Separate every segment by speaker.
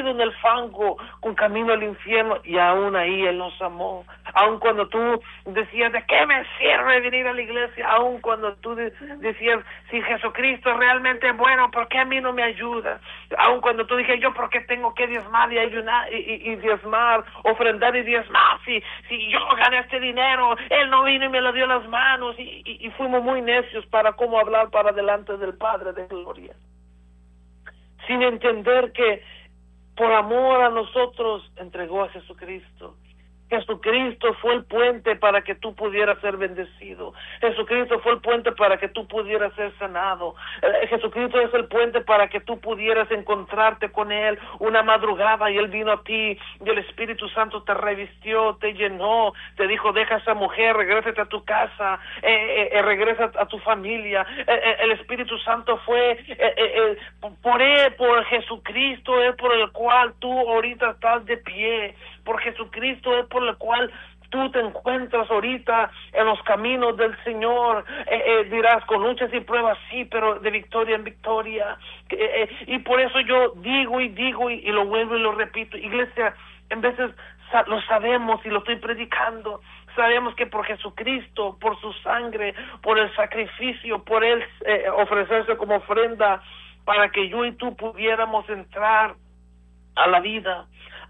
Speaker 1: metido en el fango con camino al infierno, y aún ahí Él nos amó. Aún cuando tú decías, ¿de qué me sirve venir a la iglesia? Aún cuando tú decías, si Jesucristo es realmente bueno, ¿por qué a mí no me ayuda? Aún cuando tú dijiste, ¿yo por qué tengo que diezmar y ayunar y diezmar, ofrendar y diezmar? Si yo gané este dinero, Él no vino y me lo dio en las manos, y fuimos muy necios para cómo hablar para delante del Padre de Gloria, sin entender que por amor a nosotros entregó a Jesucristo. Jesucristo fue el puente para que tú pudieras ser bendecido. Jesucristo fue el puente para que tú pudieras ser sanado. Jesucristo es el puente para que tú pudieras encontrarte con Él una madrugada, y Él vino a ti y el Espíritu Santo te revistió, te llenó, te dijo, deja a esa mujer, regrésate a tu casa, regresa a tu familia. El Espíritu Santo fue por Él, por Jesucristo es por el cual tú ahorita estás de pie. Por Jesucristo es por el cual tú te encuentras ahorita en los caminos del Señor. Dirás, con luchas y pruebas, sí, pero de victoria en victoria. Y por eso yo digo y lo vuelvo y lo repito. Iglesia, en veces lo sabemos y lo estoy predicando. Sabemos que por Jesucristo, por su sangre, por el sacrificio, por Él ofrecerse como ofrenda para que yo y tú pudiéramos entrar a la vida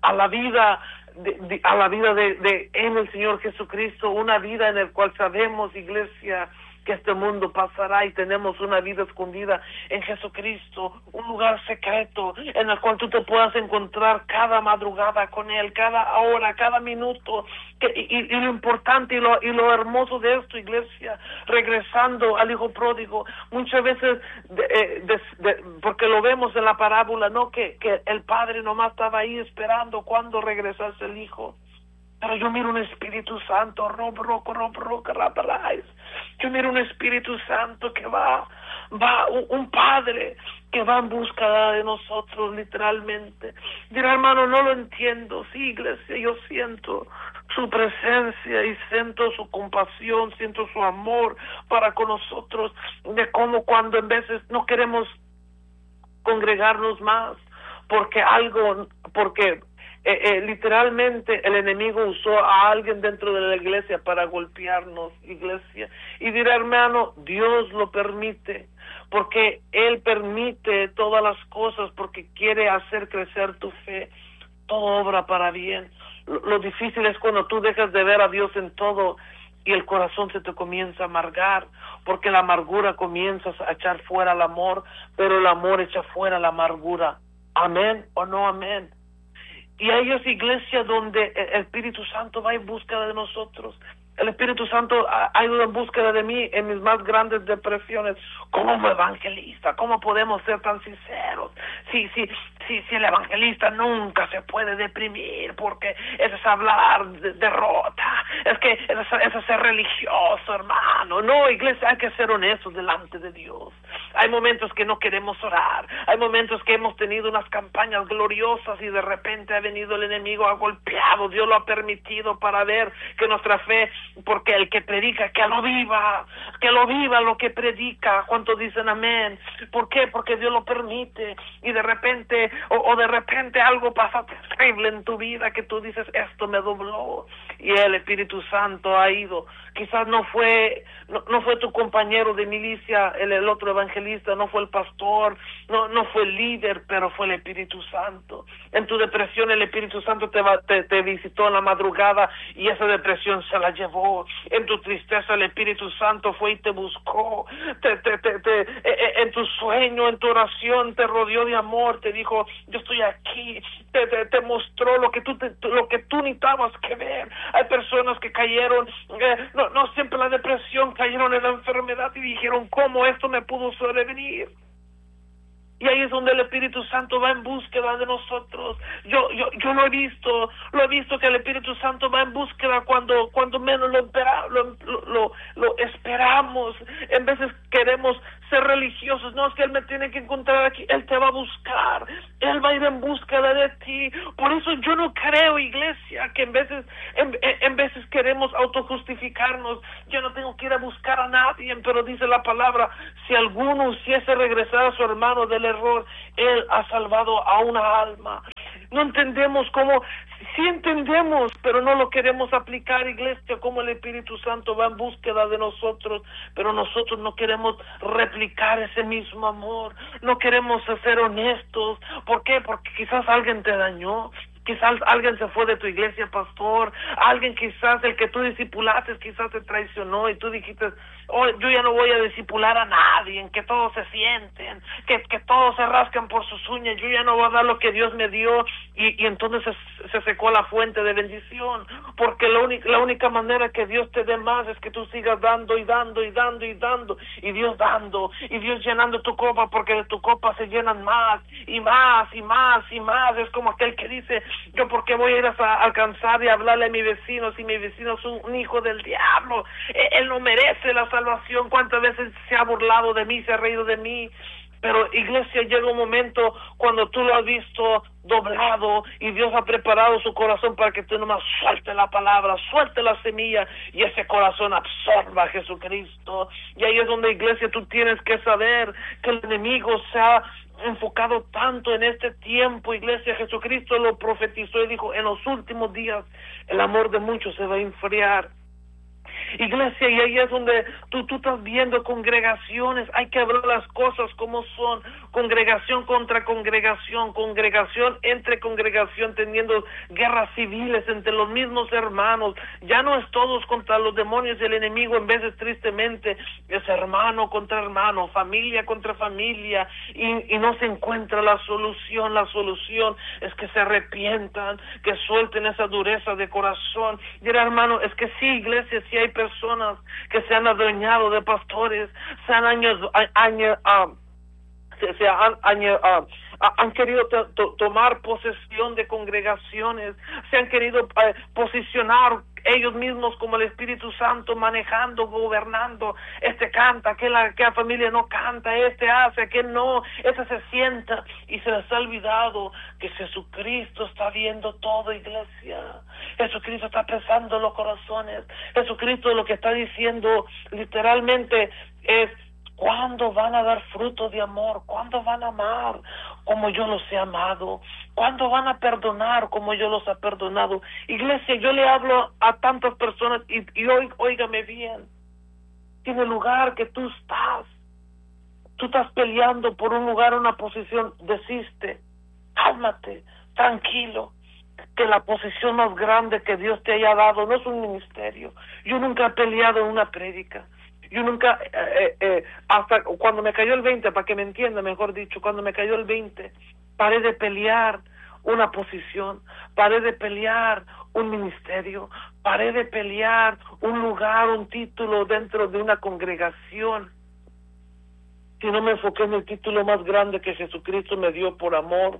Speaker 1: de en el Señor Jesucristo, una vida en el cual sabemos, iglesia, que este mundo pasará, y tenemos una vida escondida en Jesucristo, un lugar secreto en el cual tú te puedas encontrar cada madrugada con Él, cada hora, cada minuto. Y lo importante y lo hermoso de esto, iglesia, regresando al hijo pródigo, muchas veces porque lo vemos en la parábola, no que el padre nomás estaba ahí esperando cuando regresase el hijo. Pero yo miro un Espíritu Santo, yo miro un Espíritu Santo que va un Padre que va en busca de nosotros, literalmente. Dirá, hermano, no lo entiendo. Sí, iglesia, yo siento su presencia y siento su compasión, siento su amor para con nosotros, de cómo cuando en veces no queremos congregarnos más, porque literalmente el enemigo usó a alguien dentro de la iglesia para golpearnos, iglesia. Y dirá, hermano, Dios lo permite, porque Él permite todas las cosas, porque quiere hacer crecer tu fe. Todo obra para bien. Lo difícil es cuando tú dejas de ver a Dios en todo y el corazón se te comienza a amargar, porque la amargura comienzas a echar fuera el amor, pero el amor echa fuera la amargura. ¿Amén o no amén? Y hay esa iglesia donde el Espíritu Santo va en búsqueda de nosotros. El Espíritu Santo ha ido en búsqueda de mí en mis más grandes depresiones. Como evangelista, ¿cómo podemos ser tan sinceros? Si el evangelista nunca se puede deprimir, porque eso es hablar de derrota, es que eso es ser religioso, hermano. No, iglesia, hay que ser honestos delante de Dios. Hay momentos que no queremos orar, hay momentos que hemos tenido unas campañas gloriosas y de repente ha venido el enemigo, ha golpeado. Dios lo ha permitido para ver que nuestra fe, porque el que predica, que lo viva lo que predica. ¿Cuántos dicen amén? ¿Por qué? Porque Dios lo permite, y de repente de repente algo pasa terrible en tu vida que tú dices, esto me dobló, y el Espíritu Santo ha ido. Quizás no fue tu compañero de milicia, el otro evangelista, no fue el pastor, no fue el líder, pero fue el Espíritu Santo. En tu depresión el Espíritu Santo te visitó en la madrugada y esa depresión se la llevó. En tu tristeza el Espíritu Santo fue y te buscó. En tu sueño, en tu oración, te rodeó de amor, te dijo, yo estoy aquí. Te mostró lo que tú necesitabas que ver. Hay personas que cayeron, no siempre la depresión, cayeron en la enfermedad y dijeron, ¿cómo esto me pudo sobrevenir? Y ahí es donde el Espíritu Santo va en búsqueda de nosotros. Yo lo he visto que el Espíritu Santo va en búsqueda cuando menos lo esperamos. En veces queremos ser religiosos, no, es que Él me tiene que encontrar aquí. Él te va a buscar, Él va a ir en búsqueda de ti. Por eso yo no creo, iglesia, que en veces queremos autojustificarnos. Yo no tengo que ir a buscar a nadie, pero dice la palabra, si alguno hiciese regresar a su hermano del error, Él ha salvado a una alma. No entendemos cómo, sí entendemos, pero no lo queremos aplicar, iglesia, como el Espíritu Santo va en búsqueda de nosotros, pero nosotros no queremos replicar ese mismo amor, no queremos ser honestos. ¿Por qué? Porque quizás alguien te dañó. Quizás alguien se fue de tu iglesia, pastor. Alguien quizás, el que tú discipulaste, quizás te traicionó y tú dijiste, oh, yo ya no voy a discipular a nadie, que todos se sienten, que todos se rascan por sus uñas, yo ya no voy a dar lo que Dios me dio. Y entonces se secó la fuente de bendición, porque la única manera que Dios te dé más es que tú sigas dando y dando y dando y dando, y Dios dando, y Dios llenando tu copa, porque de tu copa se llenan más y más y más y más. Es como aquel que dice, yo por qué voy a ir a alcanzar y hablarle a mi vecino si mi vecino es un hijo del diablo, él no merece la salvación. ¿Cuántas veces se ha burlado de mí, se ha reído de mí? Pero iglesia, llega un momento cuando tú lo has visto doblado y Dios ha preparado su corazón para que tú nomás suelte la palabra, suelte la semilla y ese corazón absorba a Jesucristo. Y ahí es donde, iglesia, tú tienes que saber que el enemigo se ha enfocado tanto en este tiempo, iglesia. Jesucristo lo profetizó y dijo, en los últimos días el amor de muchos se va a enfriar. Iglesia, y ahí es donde tú estás viendo congregaciones. Hay que hablar las cosas como son, congregación contra congregación, congregación entre congregación, teniendo guerras civiles entre los mismos hermanos. Ya no es todos contra los demonios del enemigo, en veces tristemente es hermano contra hermano, familia contra familia, y no se encuentra la solución. La solución es que se arrepientan, que suelten esa dureza de corazón. Dirá, hermano, es que sí, iglesia, sí hay personas que se han adueñado de pastores, han querido tomar posesión de congregaciones, se han querido posicionar ellos mismos como el Espíritu Santo, manejando, gobernando. Este canta, aquella familia no canta, este hace, aquel no, este se sienta, y se les ha olvidado que Jesucristo está viendo todo, iglesia. Jesucristo está pesando los corazones. Jesucristo lo que está diciendo literalmente es, ¿cuándo van a dar fruto de amor? ¿Cuándo van a amar como yo los he amado? ¿Cuándo van a perdonar como yo los he perdonado? Iglesia, yo le hablo a tantas personas y óigame bien. En el lugar que tú estás peleando por un lugar, una posición, desiste, cálmate, tranquilo, que la posición más grande que Dios te haya dado no es un ministerio. Yo nunca he peleado en una prédica. Yo nunca, hasta cuando me cayó el 20, para que me entienda, mejor dicho, cuando me cayó el 20, paré de pelear una posición, paré de pelear un ministerio, paré de pelear un lugar, un título dentro de una congregación, sino me enfoqué en el título más grande que Jesucristo me dio por amor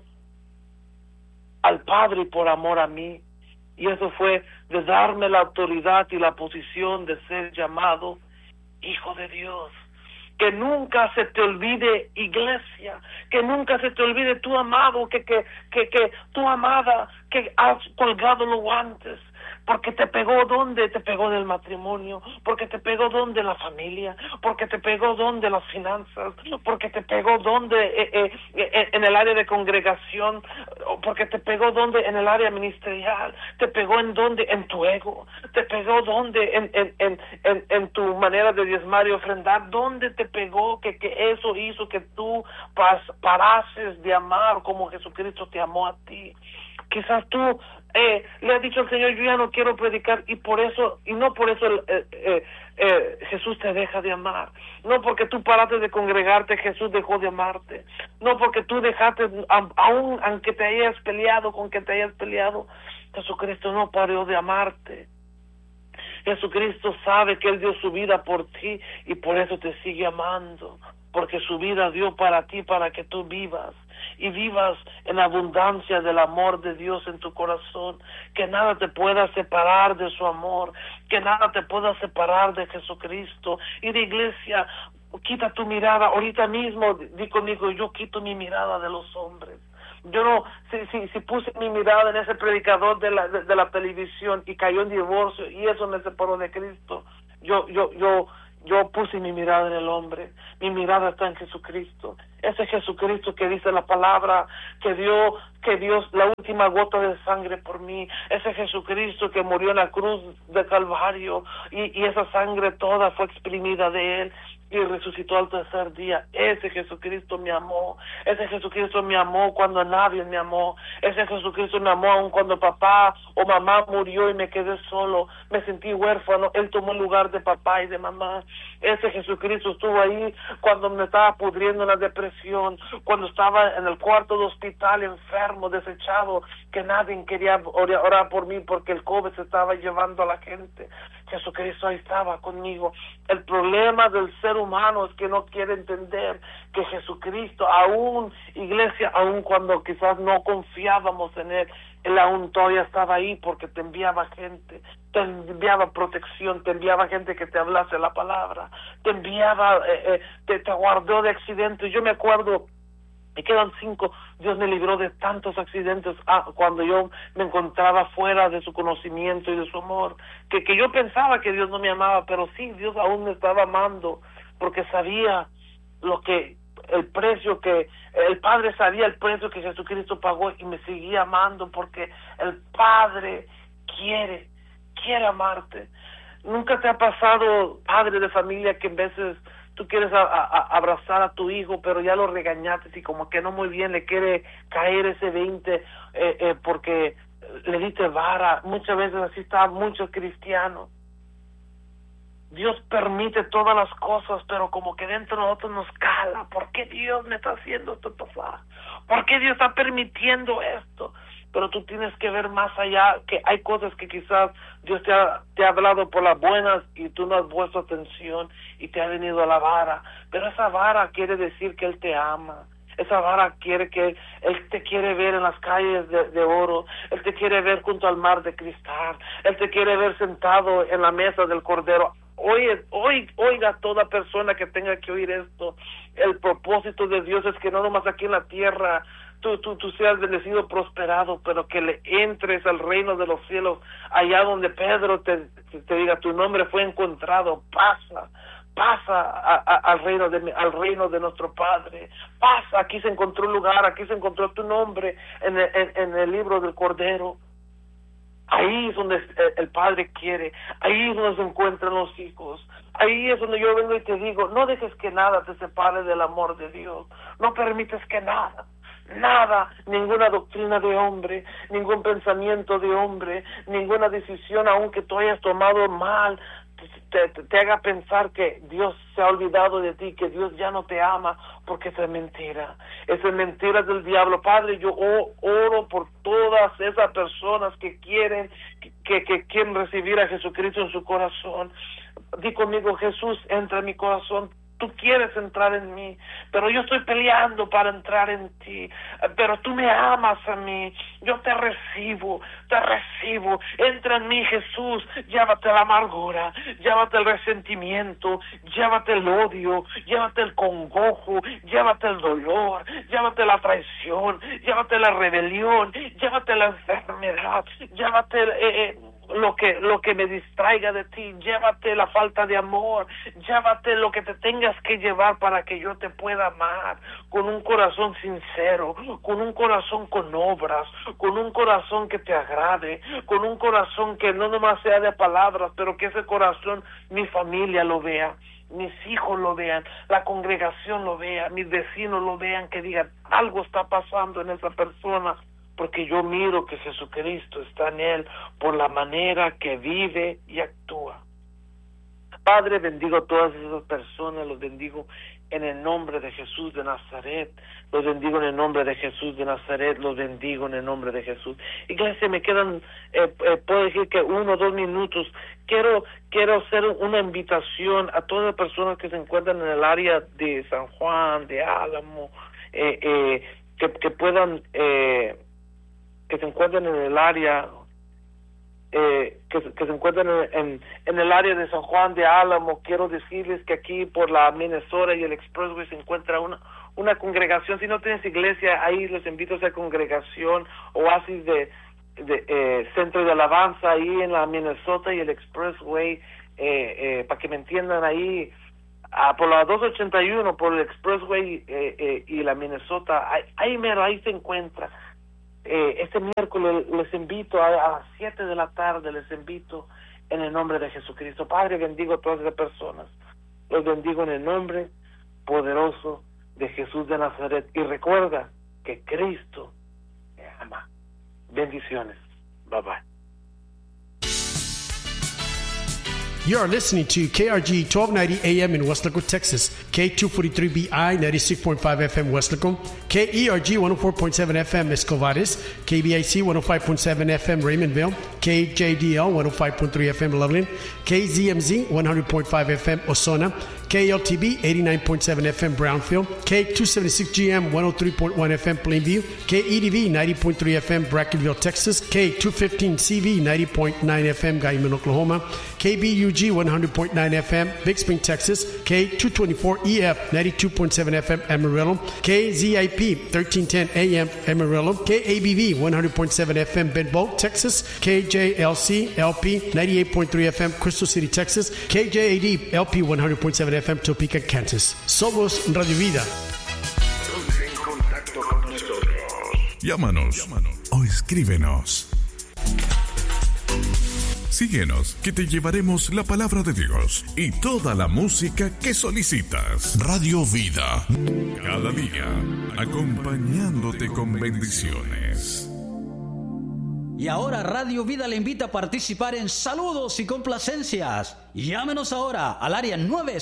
Speaker 1: al Padre y por amor a mí. Y eso fue de darme la autoridad y la posición de ser llamado Hijo de Dios. Que nunca se te olvide, iglesia, que nunca se te olvide tu amado, que tu amada, que has colgado los guantes, porque te pegó donde, te pegó del matrimonio, porque te pegó donde la familia, porque te pegó donde las finanzas, porque te pegó donde en el área de congregación, porque te pegó donde en el área ministerial, te pegó en donde, en tu ego, te pegó donde en tu manera de diezmar y ofrendar, donde te pegó que eso hizo que tú parases de amar como Jesucristo te amó a ti. Quizás tú le has dicho al Señor, yo ya no quiero predicar, y no por eso Jesús te deja de amar. No porque tú paraste de congregarte, Jesús dejó de amarte. No porque tú dejaste, aún aunque te hayas peleado, con que te hayas peleado, Jesucristo no paró de amarte. Jesucristo sabe que Él dio su vida por ti y por eso te sigue amando, porque su vida dio para ti, para que tú vivas y vivas en abundancia del amor de Dios en tu corazón, que nada te pueda separar de su amor, que nada te pueda separar de Jesucristo. Y de iglesia, quita tu mirada, ahorita mismo, di conmigo, yo quito mi mirada de los hombres. Yo no, si puse mi mirada en ese predicador de la televisión y cayó en divorcio y eso me separó de Cristo, yo Yo puse mi mirada en el hombre, mi mirada está en Jesucristo. Ese Jesucristo que dice la palabra, que dio la última gota de sangre por mí. Ese Jesucristo que murió en la cruz de Calvario y esa sangre toda fue exprimida de él y resucitó al tercer día. Ese Jesucristo me amó. Ese Jesucristo me amó cuando nadie me amó. Ese Jesucristo me amó aun cuando papá o mamá murió y me quedé solo. Me sentí huérfano. Él tomó el lugar de papá y de mamá. Ese Jesucristo estuvo ahí cuando me estaba pudriendo en la depresión, cuando estaba en el cuarto de hospital enfermo, desechado, que nadie quería orar por mí porque el COVID se estaba llevando a la gente. Jesucristo ahí estaba conmigo. El problema del ser humano es que no quiere entender que Jesucristo, aún iglesia, aún cuando quizás no confiábamos en Él aún todavía estaba ahí porque te enviaba gente, te enviaba protección, te enviaba gente que te hablase la palabra, te enviaba, te guardó de accidentes. Yo me acuerdo, me quedan 5, Dios me libró de tantos accidentes cuando yo me encontraba fuera de su conocimiento y de su amor, que yo pensaba que Dios no me amaba, pero sí, Dios aún me estaba amando, porque sabía el precio que, el Padre sabía el precio que Jesucristo pagó y me seguía amando, porque el Padre quiere amarte. ¿Nunca te ha pasado, padre de familia, que en veces tú quieres abrazar a tu hijo, pero ya lo regañaste y como que no muy bien le quiere caer ese 20 porque le diste vara? Muchas veces así están muchos cristianos. Dios permite todas las cosas, pero como que dentro de nosotros nos cala. ¿Por qué Dios me está haciendo esto pasar? ¿Por qué Dios está permitiendo esto? Pero tú tienes que ver más allá, que hay cosas que quizás Dios te ha hablado por las buenas y tú no has puesto atención y te ha venido a la vara. Pero esa vara quiere decir que Él te ama. Esa vara quiere que Él te quiere ver en las calles de oro. Él te quiere ver junto al mar de cristal. Él te quiere ver sentado en la mesa del Cordero. Oiga toda persona que tenga que oír esto. El propósito de Dios es que no nomás aquí en la tierra tú seas bendecido, prosperado, pero que le entres al reino de los cielos, allá donde Pedro te diga, tu nombre fue encontrado. Pasa al reino de nuestro Padre. Pasa, aquí se encontró un lugar, aquí se encontró tu nombre en el libro del Cordero. Ahí es donde el Padre quiere, ahí es donde se encuentran los hijos, ahí es donde yo vengo y te digo, no dejes que nada te separe del amor de Dios, no permites que nada, ninguna doctrina de hombre, ningún pensamiento de hombre, ninguna decisión aunque tú hayas tomado mal, te haga pensar que Dios se ha olvidado de ti, que Dios ya no te ama, porque esa es mentira del diablo. Padre, yo oro por todas esas personas que quieren recibir a Jesucristo en su corazón. Di conmigo: Jesús, entra en mi corazón. Tú quieres entrar en mí, pero yo estoy peleando para entrar en ti, pero tú me amas a mí, yo te recibo, entra en mí, Jesús. Llévate la amargura, llévate el resentimiento, llévate el odio, llévate el congojo, llévate el dolor, llévate la traición, llévate la rebelión, llévate la enfermedad, llévate lo que me distraiga de ti, llévate la falta de amor, llévate lo que te tengas que llevar para que yo te pueda amar con un corazón sincero, con un corazón con obras, con un corazón que te agrade, con un corazón que no nomás sea de palabras, pero que ese corazón mi familia lo vea, mis hijos lo vean, la congregación lo vea, mis vecinos lo vean, que digan, algo está pasando en esa persona, porque yo miro que Jesucristo está en él por la manera que vive y actúa. Padre, bendigo a todas esas personas, los bendigo en el nombre de Jesús de Nazaret, los bendigo en el nombre de Jesús de Nazaret, los bendigo en el nombre de Jesús. Iglesia, me quedan, puedo decir que 1 o 2 minutos. Quiero hacer una invitación a todas las personas que se encuentran en el área de San Juan, de Álamo, que puedan... que se encuentran en el área que se encuentran en el área de San Juan de Álamo. Quiero decirles que aquí por la Minnesota y el Expressway se encuentra una congregación. Si no tienes iglesia ahí, los invito a esa congregación, Oasis de Centro de Alabanza, ahí en la Minnesota y el Expressway. para que me entiendan ahí, por la 281, por el Expressway y la Minnesota, ahí mero, ahí se encuentra. Este miércoles les invito a las 7 de la tarde, les invito en el nombre de Jesucristo. Padre, bendigo a todas las personas, los bendigo en el nombre poderoso de Jesús de Nazaret, y recuerda que Cristo te ama. Bendiciones. Bye bye.
Speaker 2: You are listening to KRG 1290 AM in Westlaco, Texas, K243BI 96.5 FM Westlaco, KERG 104.7 FM Escovares, KBIC 105.7 FM Raymondville, KJDL 105.3 FM Loveland, KZMZ 100.5 FM Osona, KLTB 89.7 FM Brownfield, K276GM 103.1 FM Plainview, KEDV 90.3 FM Brackenville, Texas, K215CV 90.9 FM Guyman, Oklahoma, KBUG 100.9 FM Big Spring, Texas, K224EF 92.7 FM Amarillo, KZIP 1310 AM Amarillo, KABV 100.7 FM Benbow, Texas, KJLC LP 98.3 FM Crystal City, Texas, KJAD LP 100.7 FM Topeka, Kansas. Somos Radio Vida.
Speaker 3: Ponte en contacto con nosotros. Llámanos o escríbenos. Síguenos, que te llevaremos la palabra de Dios y toda la música que solicitas. Radio Vida, cada día acompañándote con bendiciones.
Speaker 4: Y ahora Radio Vida le invita a participar en saludos y complacencias. Llámenos ahora al área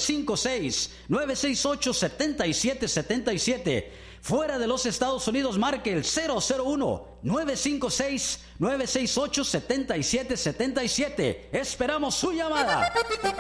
Speaker 4: 956-968-7777. Fuera de los Estados Unidos, marque el 001-956-968-7777. Esperamos su llamada.